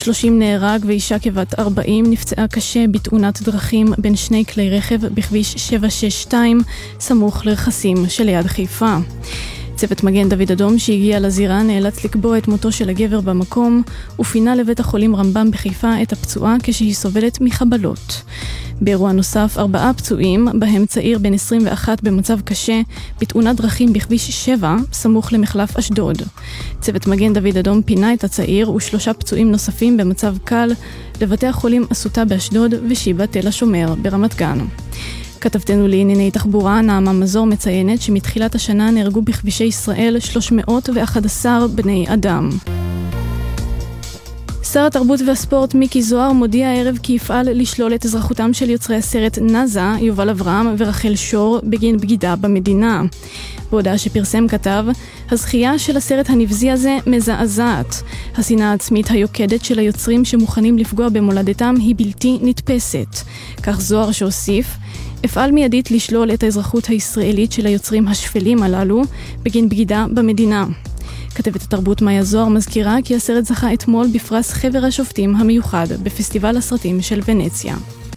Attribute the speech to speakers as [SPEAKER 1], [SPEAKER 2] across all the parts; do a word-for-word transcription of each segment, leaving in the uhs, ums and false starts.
[SPEAKER 1] שלושים נהרג ואישה כבת ארבעים נפצעה קשה בתאונת דרכים בין שני כלי רכב בכביש שבע שש שתיים סמוך לרכסים שליד חיפה. צוות מגן דוד אדום שהגיע לזירה נאלץ לקבוע את מותו של הגבר במקום ופינה לבית החולים רמב"ם בחיפה את הפצועה כשהיא סובלת מחבלות. באירוע נוסף ארבעה פצועים, בהם צעיר בן עשרים ואחת במצב קשה, בתאונת דרכים בכביש שבע, סמוך למחלף אשדוד. צוות מגן דוד אדום פינה את הצעיר ושלושה פצועים נוספים במצב קל לבתי החולים אסותא באשדוד ושיבא תל השומר ברמת גן. כתבתנו לענייני תחבורה נעמה מזור מציינת שמתחילת השנה נהרגו בכבישי ישראל שלוש מאות ואחת עשרה בני אדם. שר התרבות והספורט מיקי זוהר מודיע הערב כי יפעל לשלול את אזרחותם של יוצרי הסרט נזה, יובל אברהם ורחל שור בגין בגידה במדינה. בהודעה שפרסם כתב, הזכייה של הסרט הנבזי הזה מזעזעת. השנאה העצמית היוקדת של היוצרים שמוכנים לפגוע במולדתם היא בלתי נתפסת. כך זוהר שהוסיף, אפעל מיידית לשלול את האזרחות הישראלית של היוצרים השפלים הללו בגין בגידה במדינה. כתבת התרבות מאיה זוהר מזכירה כי הסרט זכה אתמול בפרס חבר השופטים המיוחד בפסטיבל הסרטים של ונציה.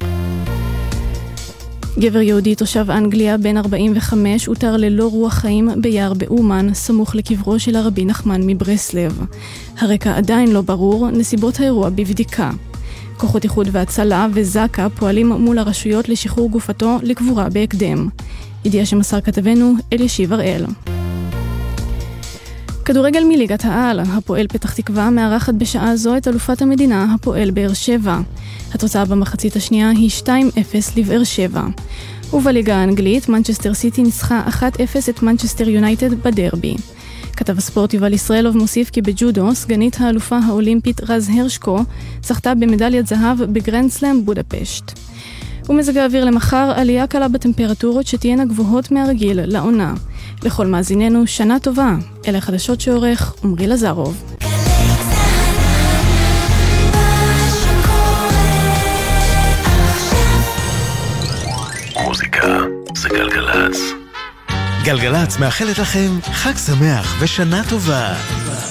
[SPEAKER 1] גבר יהודי תושב אנגליה בן ארבעים וחמש הותר ללא רוח חיים ביער באומן סמוך לקברו של הרבי נחמן מברסלב. הרקע עדיין לא ברור, נסיבות האירוע בבדיקה. כוחות איחוד והצלה וזקה פועלים מול הרשויות לשחרור גופתו לקבורה בהקדם. ידיעה שמסר כתבנו אלישיב הראל. כדורגל מליגת העל, הפועל פתח תקווה מארחת בשעה זו את אלופת המדינה, הפועל באר שבע. התוצאה במחצית השנייה היא שתיים אפס לבאר שבע. ובליגה האנגלית, מנצ'סטר סיטי ניצחה אחת אפס את מנצ'סטר יונייטד בדרבי. כתב הספורט יובל ישראלוב מוסיף כי בג'ודו, סגנית האלופה האולימפית רז הרשקו זכתה במדליית זהב בגרנד סלאם בודפשט. ומזג האוויר למחר, עלייה קלה בטמפרטורות שתהיינה גבוהות מהרגיל לעונה. לכל מאזיננו, שנה טובה. אלה החדשות שעורך עמרי לזרוב.
[SPEAKER 2] מוזיקה זה גלגלץ.
[SPEAKER 3] גלגלץ מאחלת לכם חג שמח ושנה טובה.